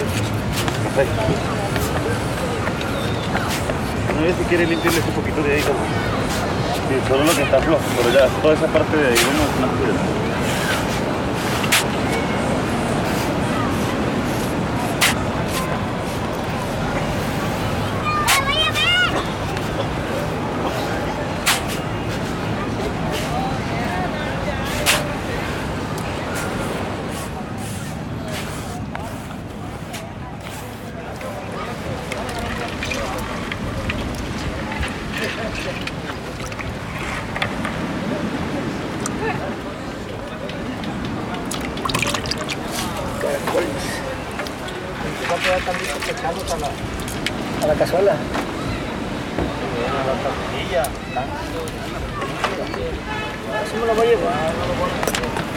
Perfecto. No sé si quiere limpiarle un poquito de ahí. Sí, solo lo que está flojo, pero ya toda esa parte de ahí vamos a una piedra. A la cazuela. A la tortilla. Eso me lo voy a llevar, no lo voy a